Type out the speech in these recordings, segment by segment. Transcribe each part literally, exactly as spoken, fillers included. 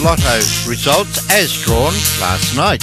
Lotto results as drawn last night.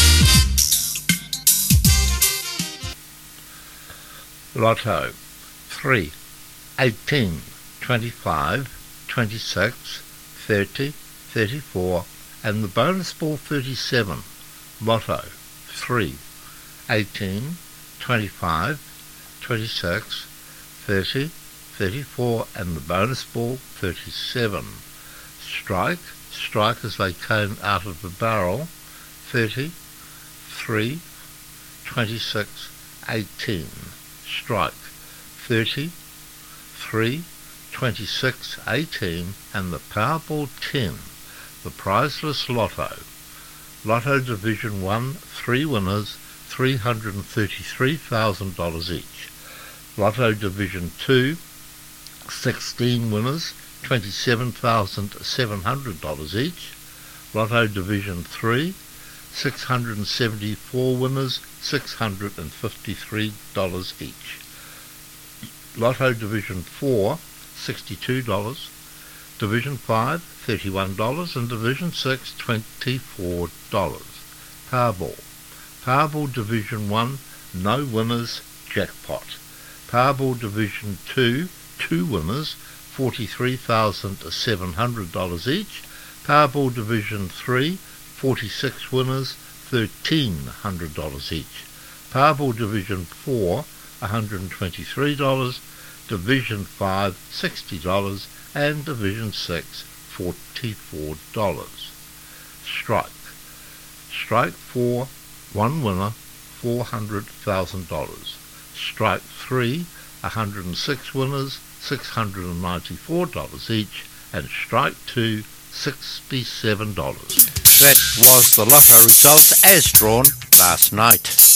Lotto three, eighteen, twenty-five, twenty-six, thirty, thirty-four and the bonus ball thirty-seven. Lotto three, eighteen, twenty-five, twenty-six, thirty, thirty-four and the bonus ball thirty-seven. Strike, strike as they came out of the barrel, thirty, three, twenty-six, eighteen. Strike, thirty, three, twenty-six, eighteen and the Powerball ten. The prizeless Lotto. Lotto Division one, three winners, three hundred thirty-three thousand dollars each. Lotto Division two, sixteen winners, twenty-seven thousand seven hundred dollars each. Lotto Division three, six hundred seventy-four winners, six hundred fifty-three dollars each. Lotto Division four, sixty-two dollars. Division five, thirty-one dollars and Division six, twenty-four dollars. Powerball. Powerball Division one, no winners, jackpot. Powerball Division two, two winners, forty-three thousand seven hundred dollars each. Powerball Division three, forty-six winners, thirteen hundred dollars each. Powerball Division four, one hundred twenty-three dollars. Division five, sixty dollars and Division six, forty-four dollars. Strike. Strike four, one winner, four hundred thousand dollars. Strike three, one hundred six winners, six hundred ninety-four dollars each, and Strike two, sixty-seven dollars. That was the Lotto results as drawn last night.